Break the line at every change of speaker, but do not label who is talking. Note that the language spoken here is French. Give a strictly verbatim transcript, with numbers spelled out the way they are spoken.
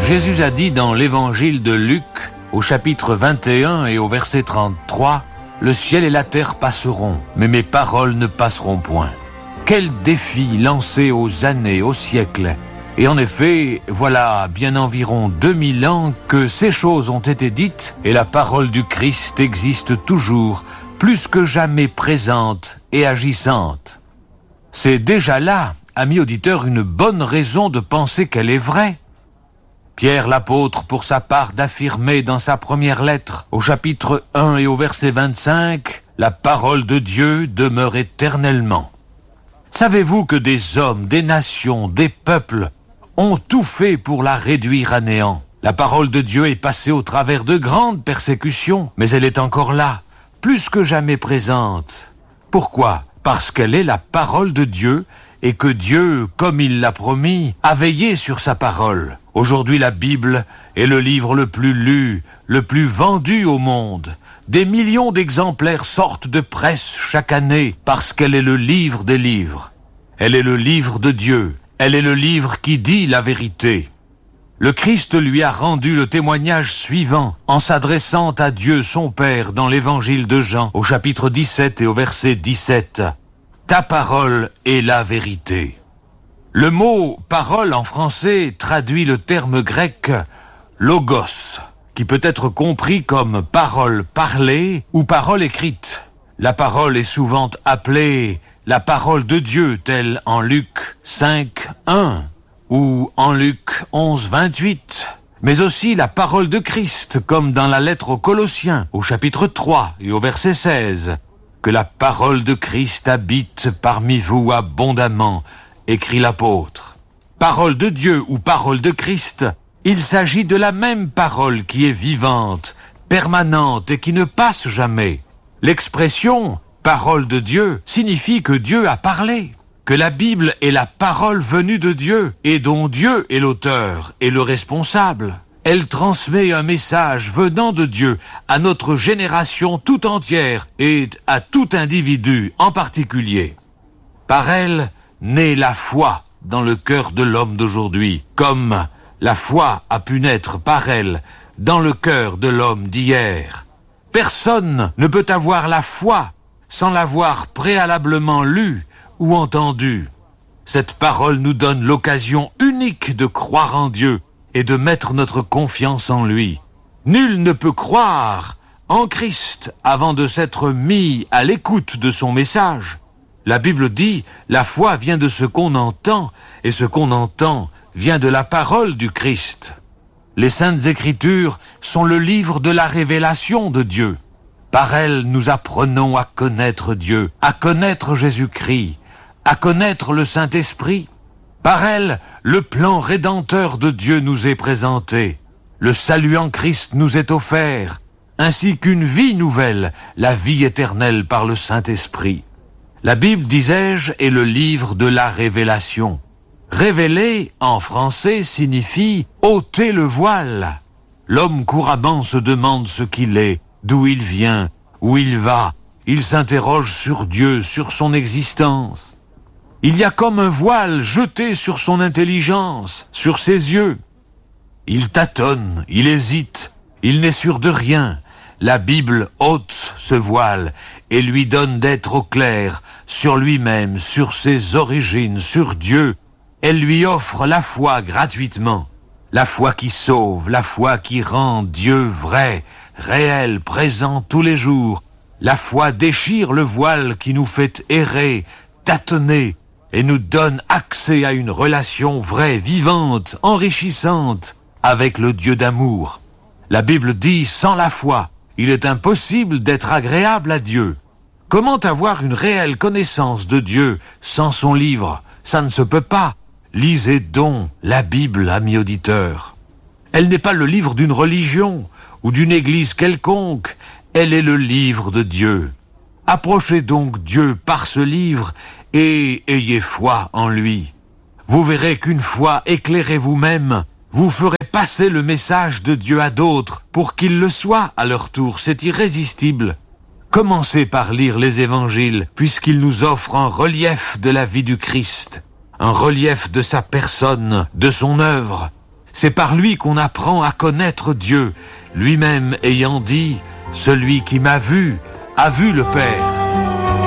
Jésus a dit dans l'évangile de Luc, au chapitre vingt et un et au verset trente-trois, « Le ciel et la terre passeront, mais mes paroles ne passeront point. » Quel défi lancé aux années, aux siècles. Et en effet, voilà bien environ deux mille ans que ces choses ont été dites et la parole du Christ existe toujours, plus que jamais présente et agissante. C'est déjà là, amis auditeurs, une bonne raison de penser qu'elle est vraie. Pierre l'apôtre, pour sa part, d'affirmer dans sa première lettre, au chapitre un et au verset vingt-cinq, « La parole de Dieu demeure éternellement. » Savez-vous que des hommes, des nations, des peuples ont tout fait pour la réduire à néant? La parole de Dieu est passée au travers de grandes persécutions, mais elle est encore là, plus que jamais présente. Pourquoi? Parce qu'elle est la parole de Dieu et que Dieu, comme il l'a promis, a veillé sur sa parole. Aujourd'hui, la Bible est le livre le plus lu, le plus vendu au monde. Des millions d'exemplaires sortent de presse chaque année parce qu'elle est le livre des livres. Elle est le livre de Dieu. Elle est le livre qui dit la vérité. Le Christ lui a rendu le témoignage suivant en s'adressant à Dieu son Père dans l'évangile de Jean au chapitre dix-sept et au verset dix-sept. « Ta parole est la vérité. » Le mot « parole » en français traduit le terme grec « logos », qui peut être compris comme parole parlée ou parole écrite. La parole est souvent appelée la parole de Dieu, telle en Luc cinq, un ou en Luc onze, vingt-huit, mais aussi la parole de Christ, comme dans la lettre aux Colossiens, au chapitre trois et au verset seize. Que la parole de Christ habite parmi vous abondamment, écrit l'apôtre. Parole de Dieu ou parole de Christ, il s'agit de la même parole qui est vivante, permanente et qui ne passe jamais. L'expression « parole de Dieu » signifie que Dieu a parlé, que la Bible est la parole venue de Dieu et dont Dieu est l'auteur et le responsable. Elle transmet un message venant de Dieu à notre génération tout entière et à tout individu en particulier. Par elle naît la foi dans le cœur de l'homme d'aujourd'hui, comme la foi a pu naître par elle dans le cœur de l'homme d'hier. Personne ne peut avoir la foi sans l'avoir préalablement lue ou entendue. Cette parole nous donne l'occasion unique de croire en Dieu et de mettre notre confiance en lui. Nul ne peut croire en Christ avant de s'être mis à l'écoute de son message. La Bible dit « La foi vient de ce qu'on entend, et ce qu'on entend vient de la parole du Christ. » Les Saintes Écritures sont le livre de la révélation de Dieu. Par elles, nous apprenons à connaître Dieu, à connaître Jésus-Christ, à connaître le Saint-Esprit. Par elles, le plan rédempteur de Dieu nous est présenté. Le salut en Christ nous est offert, ainsi qu'une vie nouvelle, la vie éternelle par le Saint-Esprit. La Bible, disais-je, est le livre de la révélation. Révéler, en français, signifie ôter le voile. L'homme couramment se demande ce qu'il est, d'où il vient, où il va. Il s'interroge sur Dieu, sur son existence. Il y a comme un voile jeté sur son intelligence, sur ses yeux. Il tâtonne, il hésite, il n'est sûr de rien. La Bible ôte ce voile et lui donne d'être au clair sur lui-même, sur ses origines, sur Dieu. Elle lui offre la foi gratuitement, la foi qui sauve, la foi qui rend Dieu vrai, réel, présent tous les jours. La foi déchire le voile qui nous fait errer, tâtonner, et nous donne accès à une relation vraie, vivante, enrichissante avec le Dieu d'amour. La Bible dit, sans la foi, il est impossible d'être agréable à Dieu. Comment avoir une réelle connaissance de Dieu sans son livre? Ça ne se peut pas. Lisez donc la Bible, amis auditeurs. Elle n'est pas le livre d'une religion ou d'une église quelconque, elle est le livre de Dieu. Approchez donc Dieu par ce livre et ayez foi en lui. Vous verrez qu'une fois éclairés vous-même, vous ferez passer le message de Dieu à d'autres pour qu'ils le soient à leur tour. C'est irrésistible. Commencez par lire les évangiles, puisqu'ils nous offrent un relief de la vie du Christ, un relief de sa personne, de son œuvre. C'est par lui qu'on apprend à connaître Dieu, lui-même ayant dit « Celui qui m'a vu, a vu le Père ».